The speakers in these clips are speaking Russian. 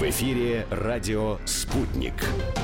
В эфире радио «Спутник».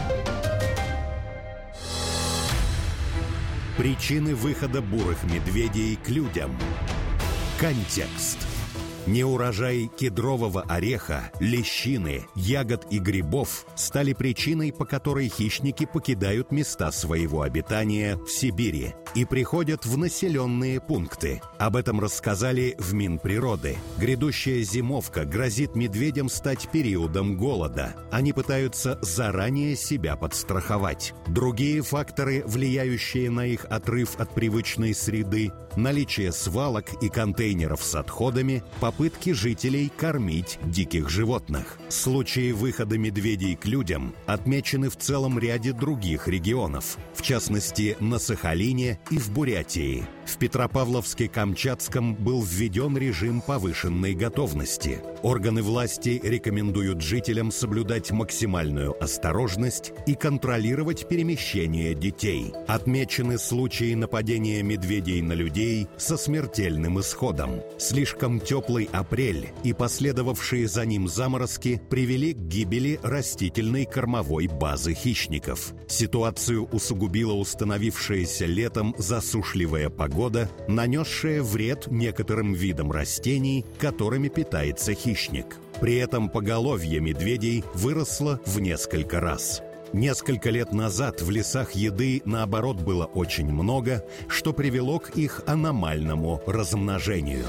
Причины выхода бурых медведей к людям. Контекст. Неурожай кедрового ореха, лещины, ягод и грибов стали причиной, по которой хищники покидают места своего обитания в Сибири и приходят в населенные пункты. Об этом рассказали в Минприроды. Грядущая зимовка грозит медведям стать периодом голода. Они пытаются заранее себя подстраховать. Другие факторы, влияющие на их отрыв от привычной среды, наличие свалок и контейнеров с отходами, попытки жителей кормить диких животных. Случаи выхода медведей к людям отмечены в целом ряде других регионов, в частности, на Сахалине и в Бурятии. В Петропавловске-Камчатском был введен режим повышенной готовности. Органы власти рекомендуют жителям соблюдать максимальную осторожность и контролировать перемещение детей. Отмечены случаи нападения медведей на людей со смертельным исходом. Слишком теплый апрель и последовавшие за ним заморозки привели к гибели растительной кормовой базы хищников. Ситуацию усугубила установившаяся летом засушливая погода, нанесшая вред некоторым видам растений, которыми питается хищник. При этом поголовье медведей выросло в несколько раз. Несколько лет назад в лесах еды, наоборот, было очень много, что привело к их аномальному размножению.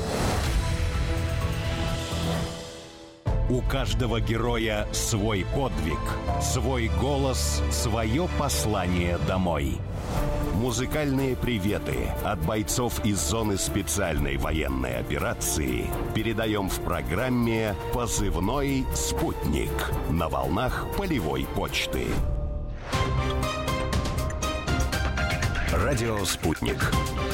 У каждого героя свой подвиг, свой голос, свое послание домой. Музыкальные приветы от бойцов из зоны специальной военной операции передаем в программе «Позывной «Спутник» на волнах полевой почты. Радио «Спутник».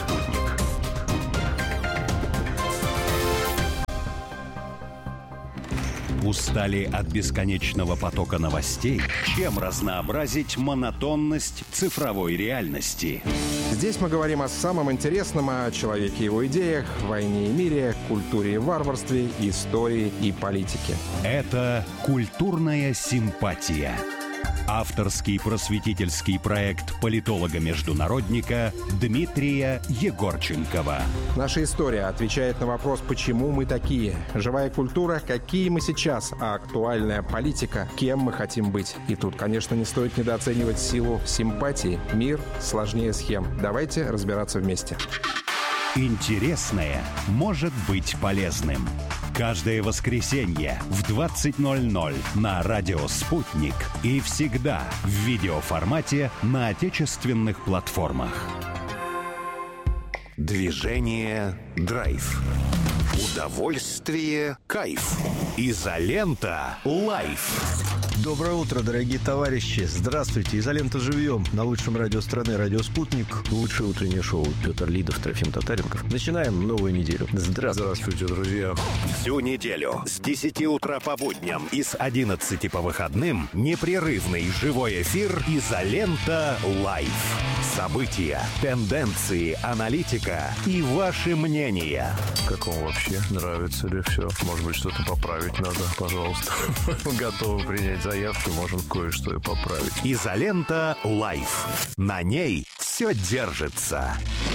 Устали от бесконечного потока новостей? Чем разнообразить монотонность цифровой реальности? Здесь мы говорим о самом интересном, о человеке и его идеях, войне и мире, культуре и варварстве, истории и политике. Это «Культурная симпатия». Авторский просветительский проект политолога-международника Дмитрия Егорченкова. Наша история отвечает на вопрос, почему мы такие. Живая культура, какие мы сейчас, а актуальная политика, кем мы хотим быть. И тут, конечно, не стоит недооценивать силу симпатии. Мир сложнее схем. Давайте разбираться вместе. Интересное может быть полезным. Каждое воскресенье в 20:00 на радио «Спутник» и всегда в видеоформате на отечественных платформах. Движение «Драйв». Удовольствие «Кайф». Изолента «Лайф». Доброе утро, дорогие товарищи. Здравствуйте. Изолента живьем на лучшем радио страны, радио «Спутник». Лучшее утреннее шоу. Петр Лидов, Трофим Татаренков. Начинаем новую неделю. Здравствуйте, друзья. Всю неделю с 10 утра по будням и с 11 по выходным непрерывный живой эфир «Изолента Лайф». События, тенденции, аналитика и ваши мнения. Как вам вообще? Нравится ли все? Может быть, что-то поправить надо? Пожалуйста. Готовы принять заявки, можем кое-что и поправить. «Изолента Лайф». На ней все держится.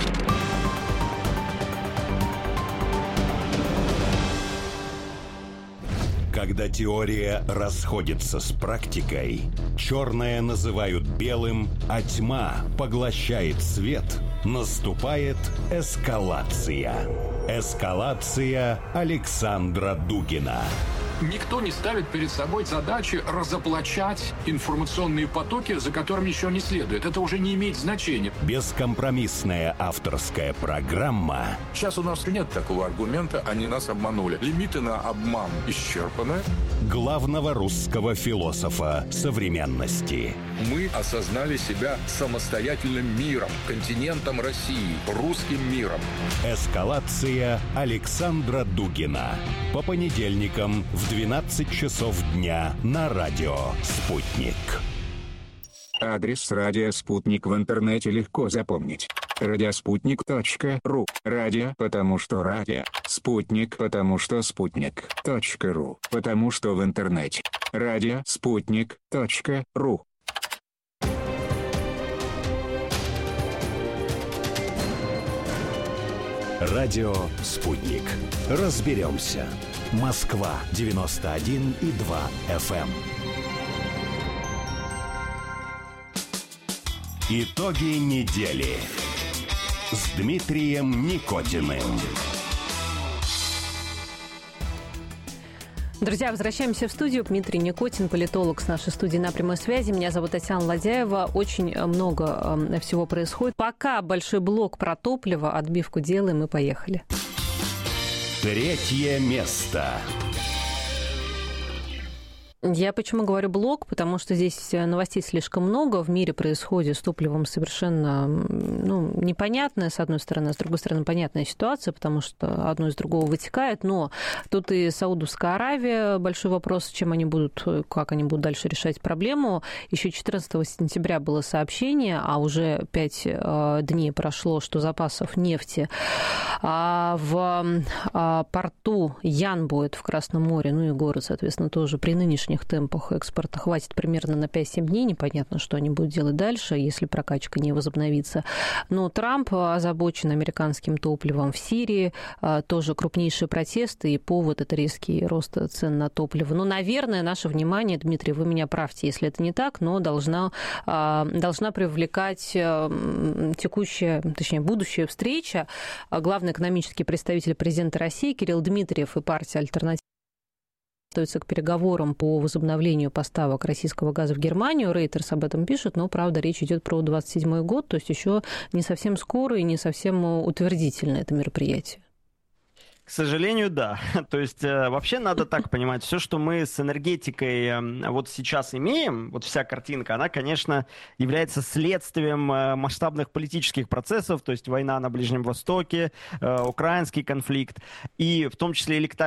Когда теория расходится с практикой, черное называют белым, а тьма поглощает свет, наступает эскалация. Эскалация Александра Дугина. Никто не ставит перед собой задачи разоблачать информационные потоки, за которыми еще не следует. Это уже не имеет значения. Бескомпромиссная авторская программа. Сейчас у нас нет такого аргумента, они нас обманули. Лимиты на обман исчерпаны. Главного русского философа современности. Мы осознали себя самостоятельным миром, континентом России, русским миром. Эскалация Александра Дугина. По понедельникам в 12 часов дня на радио «Спутник». Адрес радио «Спутник» в интернете легко запомнить. Радиоспутник.ру. Радио, потому что радио. Спутник, потому что спутник.ру. Потому что в интернете. Радиоспутник.ру. Радио «Спутник». Разберемся. Москва, 91,2 FM. Итоги недели с Дмитрием Никотиным. Друзья, возвращаемся в студию. Дмитрий Никотин, политолог, с нашей студии на прямой связи. Меня зовут Татьяна Ладяева. Очень много всего происходит. Пока большой блок про топливо, отбивку делаем и поехали. Третье место. Я почему говорю блок? Потому что здесь новостей слишком много. В мире происходит с топливом совершенно непонятная, с одной стороны, а с другой стороны, понятная ситуация, потому что одно из другого вытекает. Но тут и Саудовская Аравия, большой вопрос, как они будут дальше решать проблему. Еще 14 сентября было сообщение, а уже 5 дней прошло, что запасов нефти в порту Янбу, это в Красном море, и город, соответственно, тоже при нынешних темпах экспорта хватит примерно на 5-7 дней. Непонятно, что они будут делать дальше, если прокачка не возобновится. Но Трамп озабочен американским топливом в Сирии. Тоже крупнейшие протесты, и повод – это резкий рост цен на топливо. Наверное, наше внимание, Дмитрий, вы меня правьте, если это не так, но должна привлекать будущая встреча. Главный экономический представитель президента России Кирилл Дмитриев и партия «Альтернатива» готовится к переговорам по возобновлению поставок российского газа в Германию. Рейтерс об этом пишет, но, правда, речь идет про 27-й год, то есть еще не совсем скоро и не совсем утвердительно это мероприятие. К сожалению, да. То есть вообще надо так понимать, все, что мы с энергетикой вот сейчас имеем, вот вся картинка, она, конечно, является следствием масштабных политических процессов, то есть война на Ближнем Востоке, украинский конфликт, и в том числе